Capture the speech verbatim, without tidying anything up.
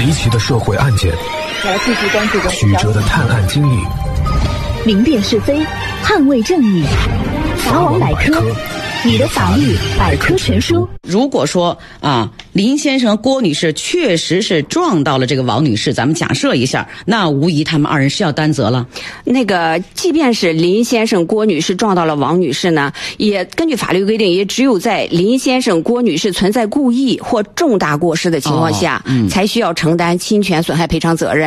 离奇的社会案件， 我要继续关注曲折的探案经历， 明辨是非，捍卫正义。法网百科，你的法律百科全书。 如果说啊，林先生、郭女士确实是撞到了这个王女士，咱们假设一下，那无疑他们二人是要担责了。 那个，即便是林先生、郭女士撞到了王女士呢，也根据法律规定，也只有在林先生、郭女士存在故意或重大过失的情况下，哦嗯、才需要承担侵权损害赔偿责任。